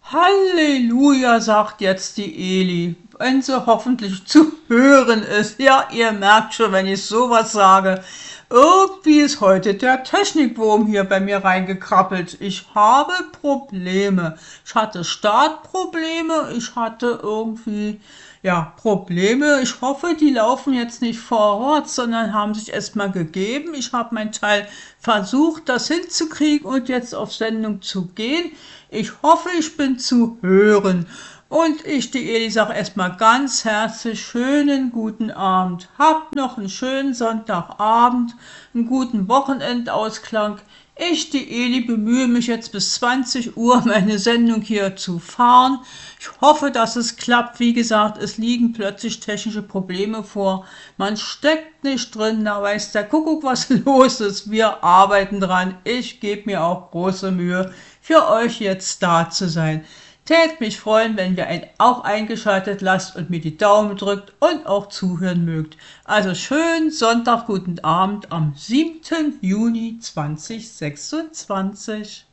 Halleluja, sagt jetzt die Eli, wenn sie hoffentlich zu hören ist. Ja, ihr merkt schon, wenn ich sowas sage. Irgendwie ist heute der Technikwurm hier bei mir reingekrabbelt. Ich habe Probleme. Ich hatte Startprobleme, ich hatte irgendwie, ja, Probleme. Ich hoffe, die laufen jetzt nicht vorwärts, sondern haben sich erstmal gegeben. Ich habe mein Teil versucht, das hinzukriegen und jetzt auf Sendung zu gehen. Ich hoffe, ich bin zu hören. Und ich, die Eli, sage erstmal ganz herzlich schönen guten Abend. Habt noch einen schönen Sonntagabend, einen guten Wochenendausklang. Ich, die Eli, bemühe mich jetzt bis 20 Uhr meine Sendung hier zu fahren. Ich hoffe, dass es klappt. Wie gesagt, es liegen plötzlich technische Probleme vor. Man steckt nicht drin, da weiß der Kuckuck, was los ist. Wir arbeiten dran. Ich gebe mir auch große Mühe, für euch jetzt da zu sein. Tät mich freuen, wenn ihr auch eingeschaltet lasst und mir die Daumen drückt und auch zuhören mögt. Also schönen Sonntag, guten Abend am 7. Juni 2026.